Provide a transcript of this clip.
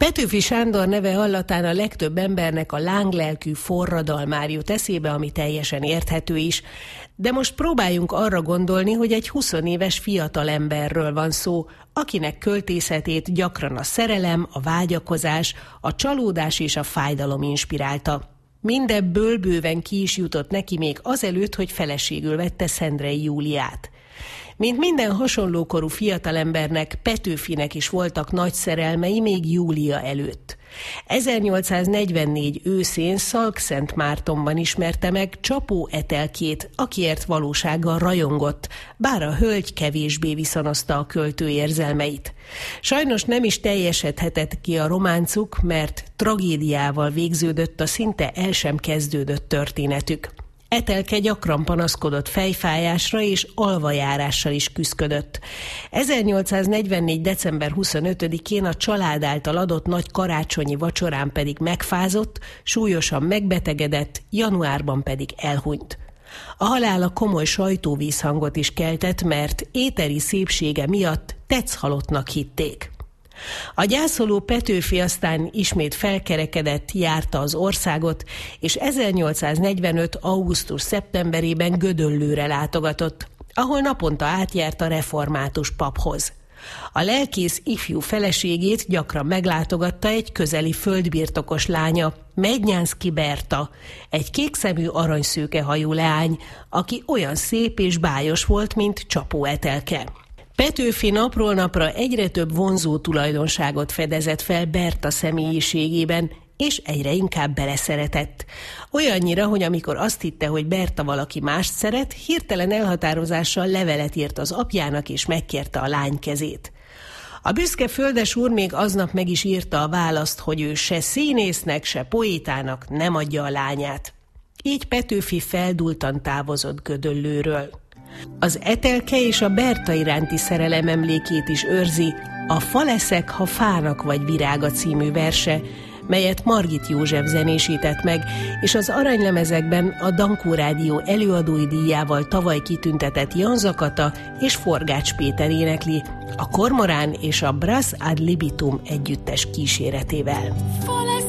Petőfi Sándor neve hallatán a legtöbb embernek a lánglelkű forradalmár jut eszébe, ami teljesen érthető is. De most próbáljunk arra gondolni, hogy egy 20 éves fiatalemberről van szó, akinek költészetét gyakran a szerelem, a vágyakozás, a csalódás és a fájdalom inspirálta. Mindebből bőven ki is jutott neki még azelőtt, hogy feleségül vette Szendrei Júliát. Mint minden hasonlókorú fiatalembernek, Petőfinek is voltak nagy szerelmei még Júlia előtt. 1844 őszén Szalkszentmártonban ismerte meg Csapó Etelkét, akiért valósággal rajongott, bár a hölgy kevésbé viszonozta a költő érzelmeit. Sajnos nem is teljesedhetett ki a románcuk, mert tragédiával végződött a szinte el sem kezdődött történetük. Etelke gyakran panaszkodott fejfájásra és alvajárással is küszködött. 1844. december 25-én a család által adott nagy karácsonyi vacsorán pedig megfázott, súlyosan megbetegedett, januárban pedig elhunyt. A halála komoly sajtóvízhangot is keltett, mert éteri szépsége miatt tetszhalottnak hitték. A gyászoló Petőfi aztán ismét felkerekedett, járta az országot, és 1845. augusztus-szeptemberében Gödöllőre látogatott, ahol naponta átjárt a református paphoz. A lelkész ifjú feleségét gyakran meglátogatta egy közeli földbirtokos lánya, Mednyánszky Berta, egy kékszemű aranyszőkehajú leány, aki olyan szép és bájos volt, mint Csapó Etelke. Petőfi napról napra egyre több vonzó tulajdonságot fedezett fel Berta személyiségében, és egyre inkább beleszeretett. Olyannyira, hogy amikor azt hitte, hogy Berta valaki mást szeret, hirtelen elhatározással levelet írt az apjának, és megkérte a lány kezét. A büszke földesúr még aznap meg is írta a választ, hogy ő se színésznek, se poétának nem adja a lányát. Így Petőfi feldúltan távozott Gödöllőről. Az Etelke és a Berta iránti szerelem emlékét is őrzi a Fa leszek, ha fának vagy virága című verse, melyet Margit József zenésített meg, és az aranylemezekben a Dankó Rádió előadói díjával tavaly kitüntetett Jan Zakata és Forgács Péter énekli, a Kormorán és a Brass ad libitum együttes kíséretével.